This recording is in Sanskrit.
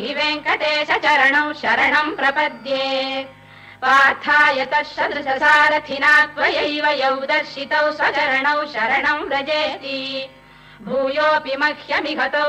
वेङ्कटेश चरणौ शरणं प्रपद्ये पार्थाय तत्सदृशसारथिना त्वयैव यौ दर्शितौ स्वचरणौ शरणं व्रजेति भूयोऽपि मह्यमिघतौ